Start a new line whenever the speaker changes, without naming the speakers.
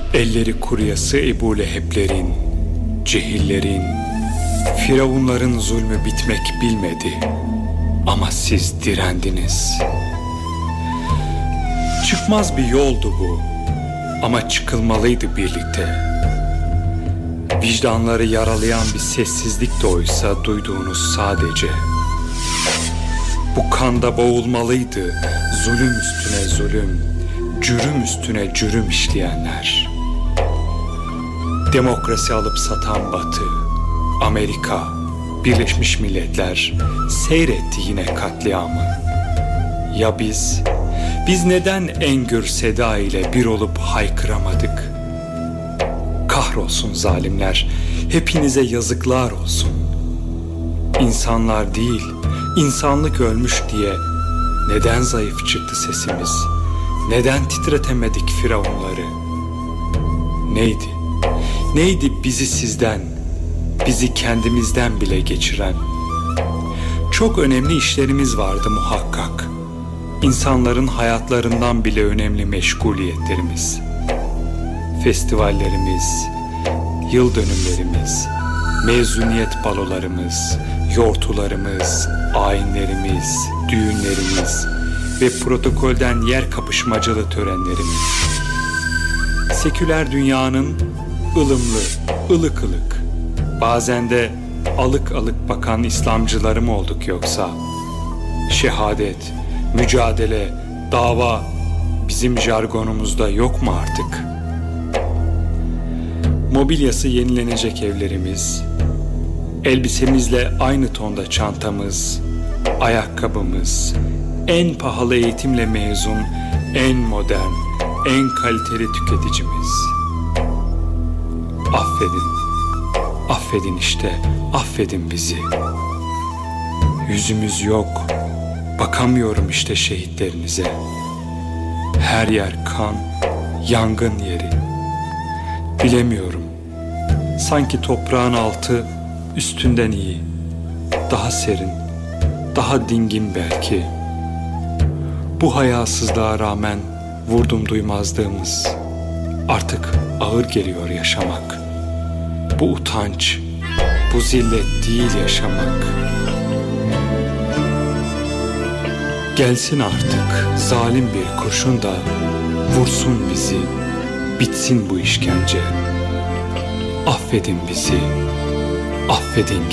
Elleri kuruyası Ebu Leheb'lerin, cehillerin, firavunların zulmü bitmek bilmedi. Ama siz direndiniz. Çıkmaz bir yoldu bu, ama çıkılmalıydı birlikte. Vicdanları yaralayan bir sessizlik de oysa duyduğunuz sadece. Bu kanda boğulmalıydı zulüm üstüne zulüm, cürüm üstüne cürüm işleyenler. Demokrasi alıp satan Batı, Amerika, Birleşmiş Milletler seyretti yine katliamı. Ya biz neden en gür seda ile bir olup haykıramadık? Kahrolsun zalimler, hepinize yazıklar olsun. İnsanlar değil, insanlık ölmüş diye neden zayıf çıktı sesimiz? Neden titretemedik firavunları? Neydi bizi sizden, bizi kendimizden bile geçiren? Çok önemli işlerimiz vardı muhakkak. İnsanların hayatlarından bile önemli meşguliyetlerimiz. Festivallerimiz, yıl dönümlerimiz, mezuniyet balolarımız, yortularımız, ayinlerimiz, düğünlerimiz ve protokolden yer kapışmacalı törenlerimiz. Seküler dünyanın ılımlı, ılık ılık, bazen de alık alık bakan İslamcıları mı olduk yoksa? Şehadet, mücadele, dava bizim jargonumuzda yok mu artık? Mobilyası yenilenecek evlerimiz, elbisemizle aynı tonda çantamız, ayakkabımız, en pahalı eğitimle mezun, en modern, en kaliteli tüketicimiz. Affedin işte, affedin bizi. Yüzümüz yok, bakamıyorum işte şehitlerinize. Her yer kan, yangın yeri. Bilemiyorum, sanki toprağın altı üstünden iyi, daha serin, daha dingin belki. Bu hayasızlığa rağmen vurdum duymazlığımız artık ağır geliyor yaşamak. Bu utanç, bu zillet değil yaşamak. Gelsin artık zalim bir kurşun da vursun bizi, bitsin bu işkence. Affedin bizi, affedin.